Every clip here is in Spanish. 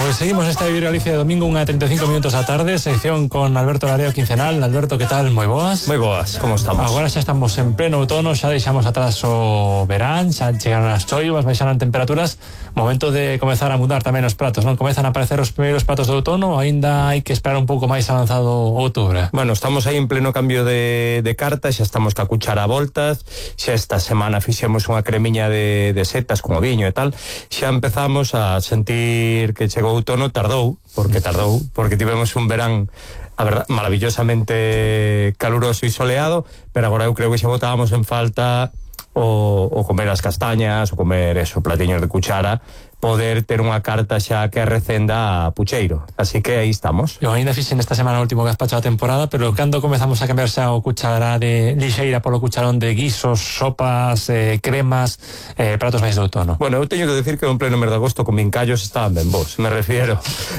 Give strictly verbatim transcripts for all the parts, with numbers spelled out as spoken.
Pois seguimos esta Vivir Galicia de domingo, unha treinta e cinco minutos a tarde, sección con Alberto Lareo quincenal. Alberto, que tal? Moi boas. Moi boas, como estamos? Agora xa estamos en pleno outono, xa deixamos atrás o verán, xa chegaron as choivas, baixaron temperaturas. Momento de comezar a mudar tamén os pratos, non? Comezan a aparecer os primeiros pratos de outono, ou ainda hai que esperar un pouco máis avanzado outubro? Bueno, estamos aí en pleno cambio de, de carta, xa estamos ca cuchara a voltas, xa esta semana fixemos unha cremiña de, de setas con o viño e tal, xa empezamos a sentir que chegou outono, tardou, porque tardou, porque tivemos un verán a verdad, maravillosamente caluroso e soleado, pero agora eu creo que xa botábamos en falta o, o comer as castañas, o comer eso, platiños de cuchara, poder ter unha carta xa que recenda a pucheiro. Así que aí estamos. Eu ainda fixen esta semana o último gazpacho da temporada, pero cando comezamos a cambiar xa o cuchará de lixeira polo cucharón de guisos, sopas, eh, cremas, eh, pratos máis de outono? Bueno, eu teño que decir que en pleno mes de agosto con vincallos estaban ben vos, me refiero.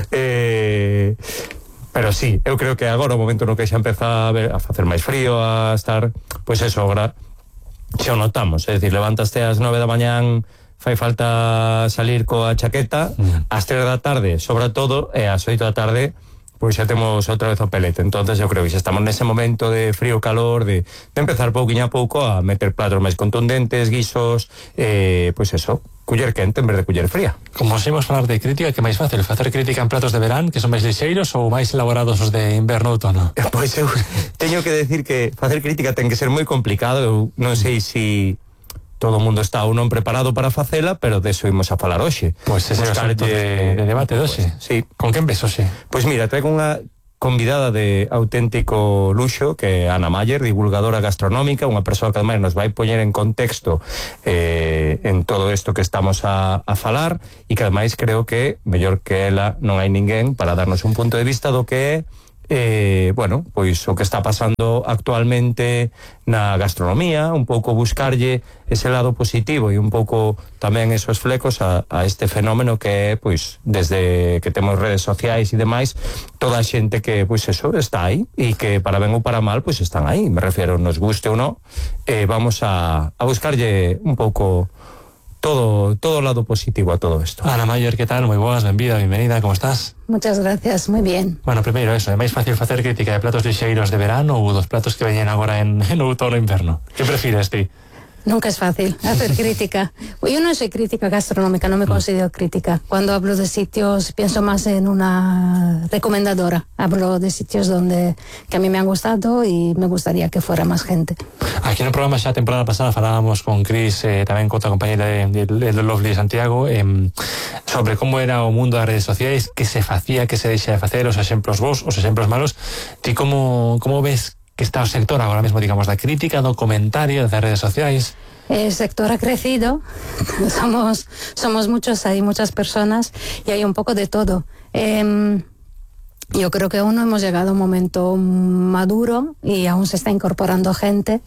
Eh... Pero sí, eu creo que agora o momento no que xa empeza a, ver, a facer máis frío, a estar, pois eso, agora xa o notamos, é dicir, levantaste ás nove da mañán, fai falta salir coa chaqueta, mm. ás tres da tarde, sobre todo, e ás oito da tarde, pois xa temos outra vez o pelete. Entonces eu creo que xa estamos nese momento de frío, calor, de, de empezar pouquiño a pouco a meter platos máis contundentes, guisos, eh, pois eso, culler quente en vez de culler fría. Como seguimos falar de crítica, que máis fácil, facer crítica en platos de verán, que son máis lixeiros, ou máis elaborados os de inverno outono? Pois eu teño que decir que facer crítica ten que ser moi complicado. Eu non sei se si todo o mundo está ou non preparado para facela, pero deso imos a falar hoxe. Pois ese é o asunto de, de debate de hoxe. Pues, sí. Con quen ves hoxe? Pois mira, traigo unha convidada de auténtico luxo, que é Ana Mayer, divulgadora gastronómica, unha persoa que ademais nos vai poñer en contexto eh, en todo isto que estamos a, a falar, e que ademais creo que mellor que ela non hai ninguén para darnos un punto de vista do que é Eh, bueno, pois o que está pasando actualmente na gastronomía, un pouco buscarlle ese lado positivo e un pouco tamén esos flecos a, a este fenómeno que é, pois, desde que temos redes sociais e demais, toda a xente que, pois, eso, está aí e que para ben ou para mal, pois, están aí, me refiero, nos guste ou non, eh, vamos a, a buscarlle un pouco todo todo lado positivo a todo esto. Ana Mayer, que tal? Moi boas, benvida, bienvenida, como estás? Muchas gracias, moi bien. Bueno, primeiro eso, é máis fácil facer crítica de platos lixeiros de verano ou dos platos que veñen agora en, en outono e inverno? Que prefires ti? Nunca es fácil hacer crítica. Yo no soy crítica gastronómica, no me considero crítica. Cuando hablo de sitios, pienso más en una recomendadora. Hablo de sitios donde que a mí me han gustado y me gustaría que fuera más gente. Aquí no programa xa a temporada pasada falábamos con Cris, eh, tamén con outra compañera de, de, de Lovely Santiago, eh, sobre como era o mundo das redes sociais, que se facía, que se deixa de facer, os exemplos bons, os exemplos malos. Ti como, como ves que está o sector agora mesmo, digamos, da crítica, do comentario, das redes sociais? El sector ha crecido, somos, somos muchos, hay muchas personas y hay un poco de todo. Eh, yo creo que aún no hemos llegado a un momento maduro y aún se está incorporando gente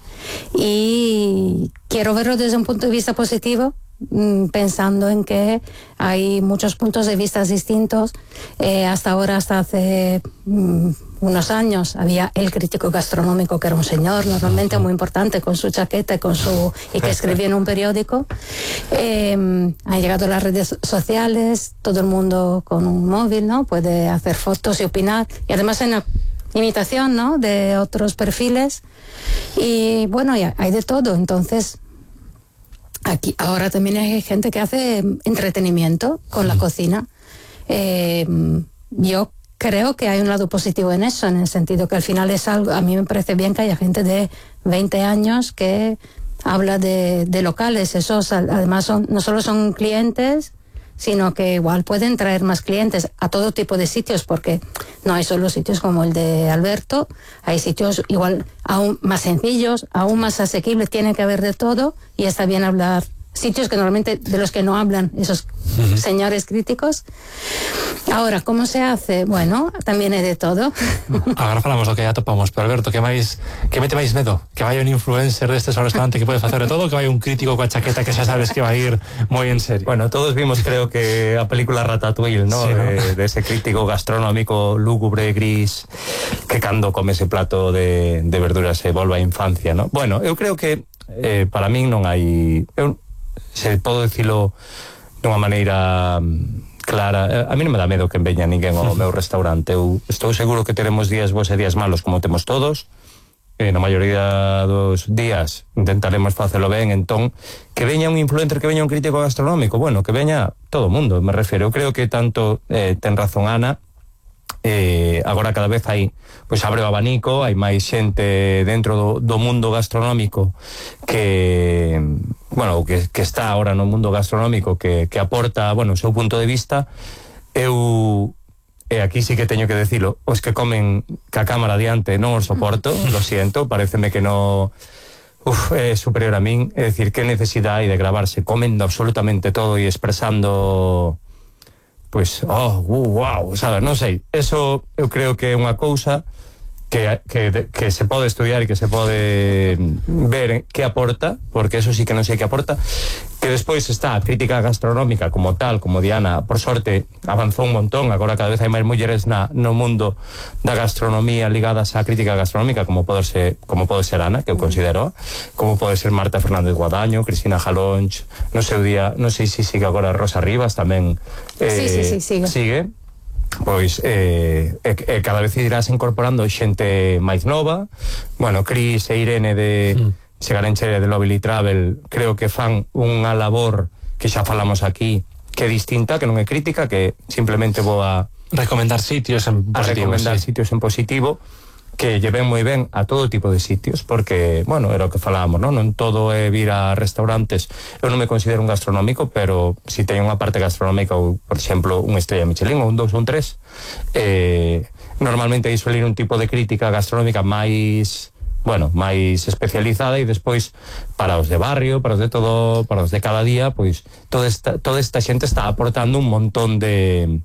y quiero verlo desde un punto de vista positivo, pensando en que hay muchos puntos de vista distintos. Eh, hasta ahora, hasta hace mm, unos años, había el crítico gastronómico, que era un señor normalmente muy importante, con su chaqueta y, con su, y que escribía en un periódico. Eh, han llegado las redes sociales, todo el mundo con un móvil, ¿no? Puede hacer fotos y opinar, y además en la imitación, ¿no?, de otros perfiles. Y bueno, ya hay de todo. Entonces, aquí ahora también hay gente que hace entretenimiento con la cocina. Eh, yo creo que hay un lado positivo en eso, en el sentido que al final es algo, a mí me parece bien que haya gente de veinte años que habla de, de locales. Esos además son, no solo son clientes, sino que igual pueden traer más clientes a todo tipo de sitios, porque no hay solo sitios como el de Alberto, hay sitios igual aún más sencillos, aún más asequibles, tiene que haber de todo, y está bien hablar sitios que normalmente de los que no hablan esos uh-huh. señores críticos. Ahora, ¿cómo se hace? Bueno, tamén é de todo. Agora falamos do que ya topamos, pero Alberto, que máis, que mete máis medo? Que vai un influencer destes ao restaurante que pode facer de todo, que vai un crítico coa chaqueta que xa sabes que vai ir moi en serio? Bueno, todos vimos, creo que a película Ratatouille, ¿no? Sí, ¿no? De, de ese crítico gastronómico lúgubre, gris, que cando come ese plato de, de verduras se volve a infancia, ¿no? Bueno, eu creo que eh, para min non hai... Eu, se podo dicilo dunha maneira clara. A mí non me dá medo que veña ninguén ao meu restaurante. Eu estou seguro que teremos días bons e días malos como temos todos. E na maioría dos días intentaremos facelo ben. Entón, que veña un influencer, que veña un crítico gastronómico, bueno, que veña todo o mundo, me refiro. Eu creo que tanto eh, ten razón Ana. Eh, agora cada vez hai, pois abre o abanico, hai máis xente dentro do, do mundo gastronómico que, bueno, que, que está ahora no mundo gastronómico que, que aporta, bueno, o seu punto de vista. Eu, e aquí sí que teño que decilo, os que comen ca cámara diante non os soporto, lo siento, pareceme que no, uf, é superior a min, é dicir, que necesidade hai de gravarse comendo absolutamente todo e expresando, pois, oh, uh, wow, sabes, non sei, eso eu creo que é unha cousa que, que, que se pode estudiar e que se pode ver que aporta, porque eso sí que non sei que aporta. Que despois está a crítica gastronómica como tal, como Diana, por sorte, avanzou un montón, agora cada vez hai máis mulleres na, no mundo da gastronomía ligadas á crítica gastronómica, como pode ser, como pode ser Ana, que eu considero, como pode ser Marta Fernández Guadaño, Cristina Jalonch, no seu día, non sei se sigue agora Rosa Rivas, tamén eh, sí, sí, sí, sigue. sigue. Pois eh, e, e cada vez irás incorporando xente máis nova. Bueno, Cris e Irene de mm. Segarenche de Lovely Travel, creo que fan unha labor que xa falamos aquí, que é distinta, que non é crítica, que simplemente vou a recomendar sitios en positivo, a recomendar sí. sitios en positivo, que lle ven moi ben a todo tipo de sitios, porque, bueno, era o que falábamos, non? Non todo é vir a restaurantes. Eu non me considero un gastronómico, pero si teño unha parte gastronómica, ou, por exemplo, unha estrella Michelin, ou un dos ou un tres, eh, normalmente aí suele ir un tipo de crítica gastronómica máis, bueno, máis especializada, e despois para os de barrio, para os de todo, para os de cada día, pois toda esta, toda esta xente está aportando un montón de,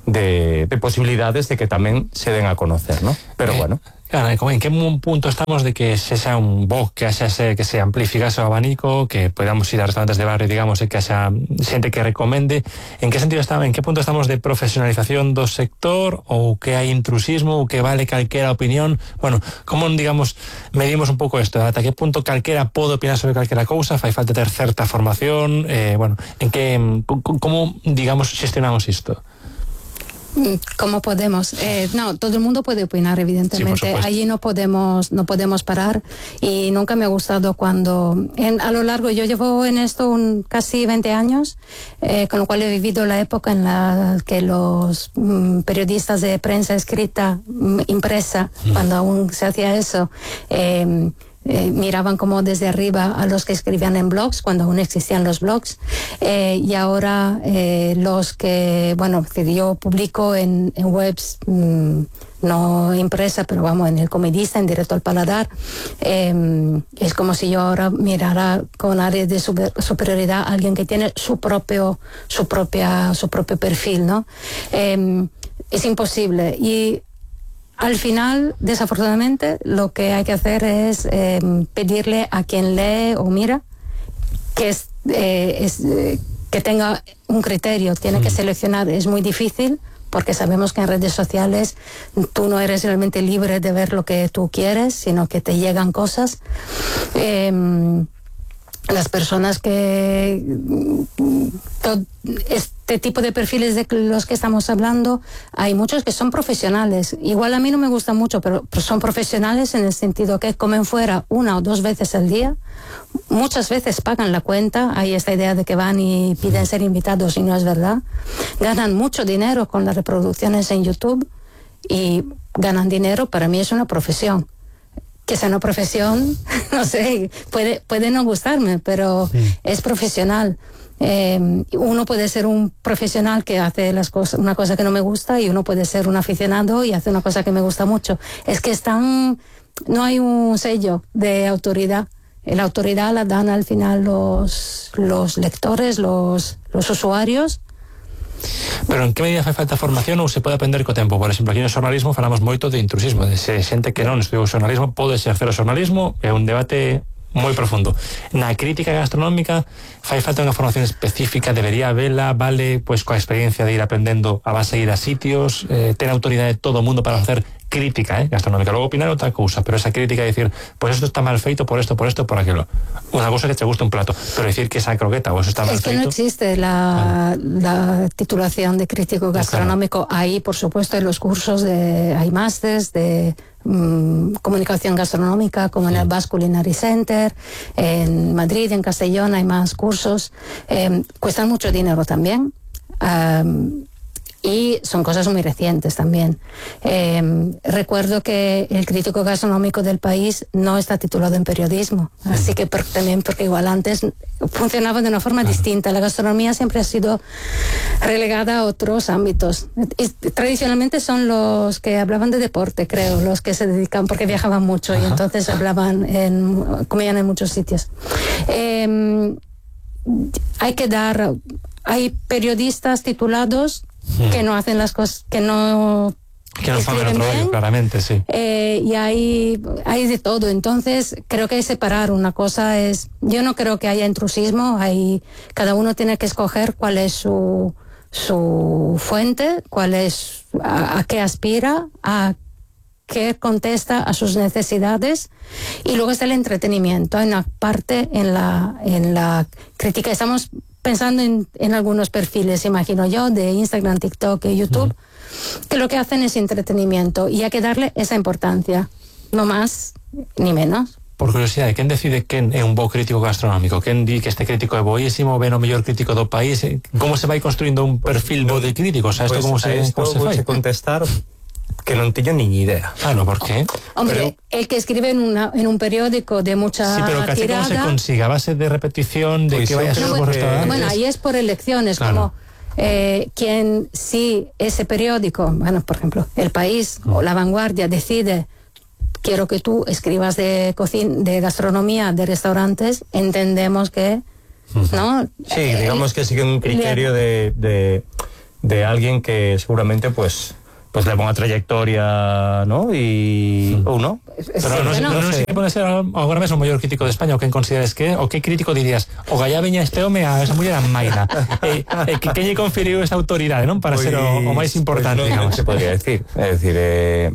de, de posibilidades de que tamén se den a conocer, ¿no? Pero eh. bueno, Claro, ¿en qué punto estamos de que se sea un boc, que haya ese, que se amplifica ese abanico, que podamos ir a restaurantes de barrio, digamos, y que haya gente que recomende? ¿En qué sentido estamos, en qué punto estamos de profesionalización do sector, ou que hai intrusismo, ou que vale calquera opinión? Bueno, como, digamos, medimos un pouco isto? Ata que punto calquera pode opinar sobre calquera cousa? Fai falta ter certa formación? Eh, bueno, en que, como, digamos, gestionamos isto? ¿Cómo podemos? Eh, no, todo el mundo puede opinar, evidentemente. Sí, allí no podemos, no podemos parar, y nunca me ha gustado cuando, en, a lo largo, yo llevo en esto un, casi veinte años, eh, con lo cual he vivido la época en la que los mm, periodistas de prensa escrita, mm, impresa, mm. cuando aún se hacía eso, eh, Eh, miraban como desde arriba a los que escribían en blogs, cuando aún existían los blogs, eh, y ahora eh, los que, bueno, yo publico en, en webs mmm, no impresa, pero vamos, en El Comedista, en Directo al Paladar, eh, es como si yo ahora mirara con áreas de super, superioridad a alguien que tiene su propio, su propia, su propio perfil, ¿no? Eh, es imposible. Y al final, desafortunadamente, lo que hay que hacer es eh, pedirle a quien lee o mira que, es, eh, es, eh, que tenga un criterio, tiene que seleccionar. Es muy difícil, porque sabemos que en redes sociales tú no eres realmente libre de ver lo que tú quieres, sino que te llegan cosas. Eh, las personas que... Todo, este tipo de perfiles de los que estamos hablando, hay muchos que son profesionales. Igual a mí no me gusta mucho, pero son profesionales en el sentido que comen fuera una o dos veces al día. Muchas veces pagan la cuenta. Hay esta idea de que van y piden ser invitados, y no es verdad. Ganan mucho dinero con las reproducciones en YouTube, y ganan dinero. Para mí es una profesión. Que sea una profesión, no sé, puede, puede no gustarme, pero sí, es profesional. Eh, uno puede ser un profesional que hace las cosas, una cosa que no me gusta, y uno puede ser un aficionado y hace una cosa que me gusta mucho. Es que están, no hay un sello de autoridad. La autoridad la dan al final los, los lectores, los, los usuarios. Pero en que medida fai falta formación, ou se pode aprender co tempo? Por exemplo, aquí no xornalismo falamos moito de intrusismo, de se xente que non estudiou xornalismo pode exercer o xornalismo. É un debate moi profundo. Na crítica gastronómica fai falta unha formación específica, debería vela, vale, pois coa experiencia de ir aprendendo a base de ir a sitios, eh, ter autoridade de todo o mundo para facer crítica, eh, gastronómica. Luego opinar otra cosa, pero esa crítica de decir, pues esto está mal feito por esto, por esto, por aquello. Una cosa que te gusta un plato, pero decir que esa croqueta o eso está mal es que feito... no existe la, la titulación de crítico gastronómico. Claro. Ahí, por supuesto, en los cursos de, hay másters de mmm, comunicación gastronómica, como en el Basque Culinary Center, en Madrid, en Castellón hay más cursos. Eh, cuestan mucho dinero también. Um, y son cosas muy recientes también. Eh, recuerdo que el crítico gastronómico del país no está titulado en periodismo, así que por, también porque igual antes funcionaba de una forma claro. distinta. La gastronomía siempre ha sido relegada a otros ámbitos. Y tradicionalmente son los que hablaban de deporte, creo, los que se dedican, porque viajaban mucho Ajá. y entonces hablaban, en, comían en muchos sitios. Eh, hay que dar, hay periodistas titulados Sí. que no hacen las cosas, que no que no saben otro rollo, claramente, sí. Eh, y hay, hay de todo. Entonces creo que hay que separar. Una cosa es, yo no creo que haya intrusismo, hay, cada uno tiene que escoger cuál es su su fuente, cuál es, a, a qué aspira, a qué contesta a sus necesidades, y luego está el entretenimiento. Hay una parte en la en la crítica. Estamos pensando en, en algunos perfiles, imagino yo, de Instagram, TikTok y YouTube, uh-huh. que lo que hacen es entretenimiento, y hay que darle esa importancia, no más ni menos. Por curiosidade, quen decide quen é un bo crítico gastronómico? Quen di que este crítico é boísimo, ven o mellor crítico do país? Como se vai construindo un perfil bo de crítico? O sea, esto pues como se, esto como se fai? contestar que non teño nin idea. Ah, no, ¿por qué? Hombre, pero, el que escribe en, una, en un periódico de mucha sí, pero casi tirada... ¿cómo se consigue? ¿A base de repetición, de pues que vaya a ser no, por restaurantes? Bueno, ahí es por elecciones, claro. como eh, quien, si ese periódico, bueno, por ejemplo, El País mm. o La Vanguardia decide, quiero que tú escribas de cocina, de gastronomía, de restaurantes, entendemos que, mm. ¿no? Sí, eh, digamos que sigue un criterio de, de, de alguien que seguramente, pues... pues leva unha trayectoria, ¿no? Y... ou non? Pero non, non, non, non sei que pode ser agora mesmo o mellor crítico de España, o quen consideres que, o que crítico dirías, o gallá veña este home a esa muller a Maina, e, e que quen lle conferiu esa autoridade, non? Para pues, ser o, o máis importante, pues no, digamos. Se podría decir, é dicir, eh,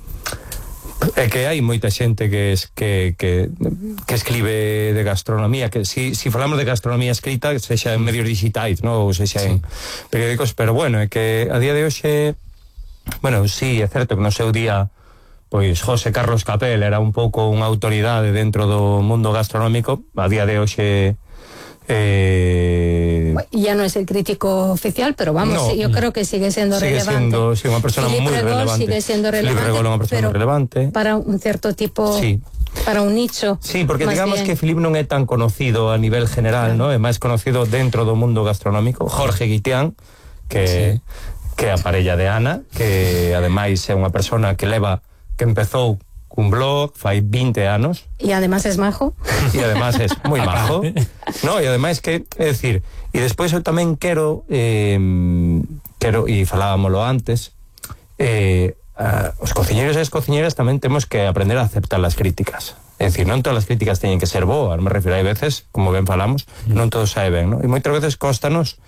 é que hai moita xente que es, que, que, que escribe de gastronomía, que si, si falamos de gastronomía escrita, sexa en medios digitais, ¿no? Ou sexa sí. en periódicos, pero bueno, é que a día de hoxe, bueno, sí, é certo que no seu día pois José Carlos Capel era un pouco unha autoridade dentro do mundo gastronómico. A día de hoxe eh... ya no es el crítico oficial, pero vamos, no, sí, yo creo que sigue siendo sigue relevante. Siendo, sí, unha persona Filipe moi Regol relevante. Sigue siendo relevante, Filipe Regol é unha persona pero moi relevante. Para un cierto tipo, sí. para un nicho. Sí, porque digamos bien. que Filipe non é tan conocido a nivel general, claro. ¿no? É máis conocido dentro do mundo gastronómico. Jorge Guitián, que... Sí. que é a parella de Ana, que ademais é unha persona que leva, que empezou cun blog fai vinte anos. E ademais é majo. E ademais é moi majo. No, e ademais que, é dicir, e despois eu tamén quero, eh, quero, e falábamoslo antes, eh, a, os cociñeiros e as cociñeras tamén temos que aprender a aceptar as críticas. É dicir, non todas as críticas teñen que ser boas, me refiro, hai veces, como ben falamos, non todo sae ben, non? E moitas veces cóstanos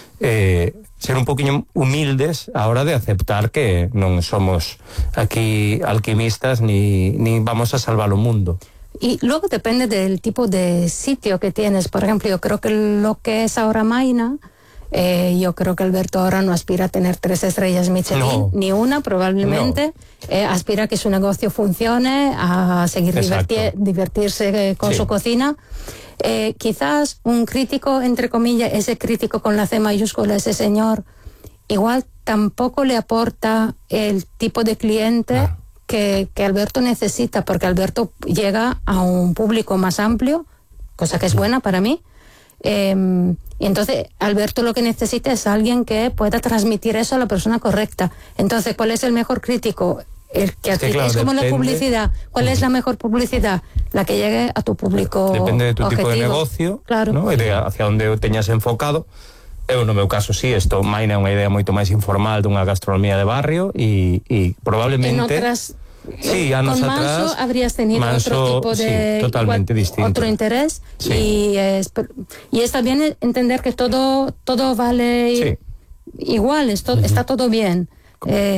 eh, ser un poquinho humildes a hora de aceptar que non somos aquí alquimistas ni, ni vamos a salvar o mundo. Y luego depende del tipo de sitio que tienes. Por ejemplo, yo creo que lo que es ahora Maina, eh, yo creo que Alberto ahora no aspira a tener tres estrellas Michelin, no. ni una probablemente. No. Eh, aspira a que su negocio funcione, a seguir divertir, divertirse con sí. su cocina. Eh, quizás un crítico, entre comillas, ese crítico con la C mayúscula, ese señor, igual tampoco le aporta el tipo de cliente ah. que, que Alberto necesita, porque Alberto llega a un público más amplio, cosa que es buena para mí. Eh, y entonces Alberto lo que necesita es alguien que pueda transmitir eso a la persona correcta. Entonces, ¿cuál es el mejor crítico? El que es, que, claro, es como depende. La publicidad. ¿Cuál uh-huh. es la mejor publicidad? La que llegue a tu público depende de tu objetivo. Tipo de negocio, claro. ¿no? E de hacia onde o teñas enfocado. Eu, no meu caso, sí, isto Maina é unha idea moito máis informal dunha gastronomía de barrio e, e probablemente... En otras... Sí, anos con Manso atrás, habrías tenido Manso, otro tipo de... Sí, totalmente igual, distinto. Otro interés. Sí. Y, es, y está bien entender que todo, todo vale sí. igual, esto, uh-huh. está todo bien. Eh,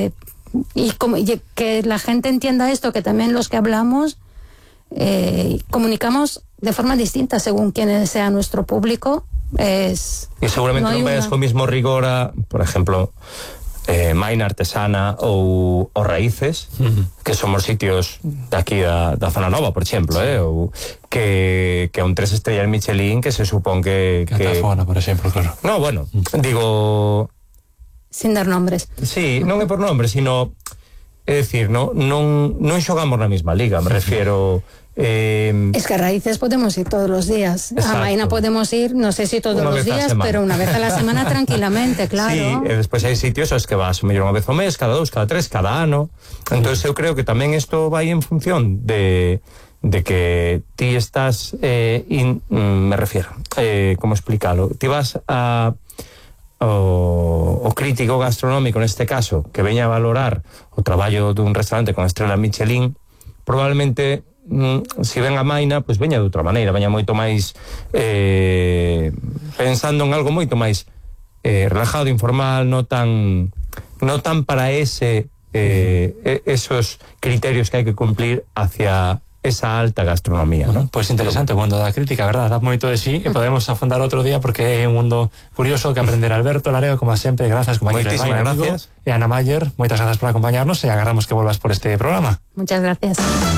y, como, y que la gente entienda esto, que también los que hablamos eh, comunicamos de forma distinta según quién sea nuestro público. Es, y seguramente no, non vayas una... co mismo rigor a, por exemplo, eh, Maina Artesana ou os Raíces, uh-huh. que somos sitios de aquí da, da Zona Nova, por exemplo, sí. eh, ou que, que un tres estrellas Michelin que se supón que... Que, que... Tafona, por exemplo, claro. No, bueno, uh-huh. digo... Sin dar nombres. Sí, non é por nombres, sino... É dicir, non, non, non xogamos na mesma liga, me refiero... Eh, es que a Raíces podemos ir todos los días. Exacto. A Maina podemos ir, no sé si todos los días, pero una vez a la semana tranquilamente, claro. Sí, e despois hai sitios aos que vas mellor unha vez ao mes, cada dous, cada tres, cada ano. Entón sí. eu creo que tamén isto vai en función de, de que ti estás, eh, in, me refiero, eh, como explicarlo, ti vas a... O, o crítico gastronómico neste caso que veña a valorar o traballo dun restaurante con estrela Michelin, probablemente mm, se ven a Maina, pois veña de outra maneira, veña moito máis eh, pensando en algo moito máis eh, relajado, informal, no tan no tan para ese eh, esos criterios que hai que cumplir hacia esa alta gastronomía, bueno, ¿no? Pues interesante o mundo da crítica, verdad, dá moito de sí, e podemos afondar outro día porque é un mundo curioso que aprender. Alberto Lareo, como sempre, grazas, compañero. Moitísimas gracias. E Ana Mayer, moitas grazas por acompañarnos e agarramos que volvas por este programa. Muchas gracias.